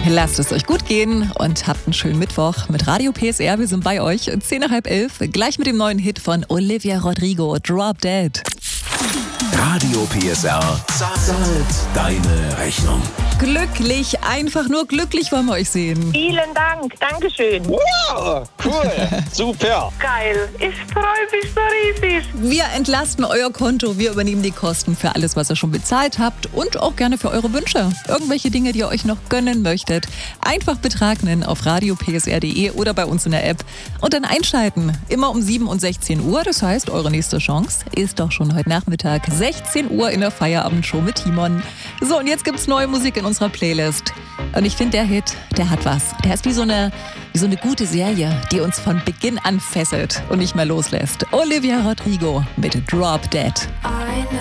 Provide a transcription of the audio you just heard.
Lasst es euch gut gehen und habt einen schönen Mittwoch mit Radio PSR. Wir sind bei euch, 10 nach halb 11, gleich mit dem neuen Hit von Olivia Rodrigo, Drop Dead. Radio PSR zahlt deine Rechnung. Glücklich, einfach nur glücklich wollen wir euch sehen. Vielen Dank, Dankeschön. Wow, cool, super. Geil, ich freue mich so riesig. Wir entlasten euer Konto, wir übernehmen die Kosten für alles, was ihr schon bezahlt habt und auch gerne für eure Wünsche. Irgendwelche Dinge, die ihr euch noch gönnen möchtet. Einfach Betrag nennen auf radiopsr.de oder bei uns in der App und dann einschalten. Immer um 7 und 16 Uhr, das heißt, eure nächste Chance ist doch schon heute Nachmittag, 16 Uhr in der Feierabendshow mit Timon. So, und jetzt gibt's neue Musik in unserer Playlist. Und ich finde, der Hit, der hat was. Der ist wie so eine gute Serie, die uns von Beginn an fesselt und nicht mehr loslässt. Olivia Rodrigo mit Drop Dead.